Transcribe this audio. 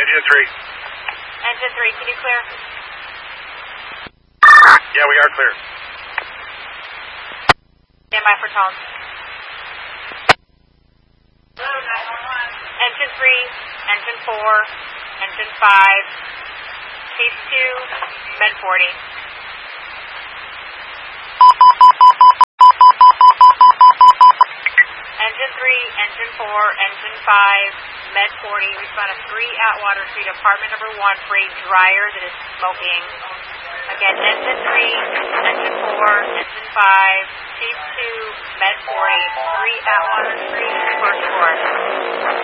Engine 3. Engine 3, can you clear? Yeah, we are clear. Stand by for tone. Engine 3, Engine 4, Engine 5, Case 2, Med 40. Engine 3, Engine 4, Engine 5, Med 40. Respond to 3 Atwater Street, apartment number 1 for a dryer that is smoking. Again, Engine 3, Engine 4, Engine 5, Case 2, Med 40, 3 Atwater Street, first floor.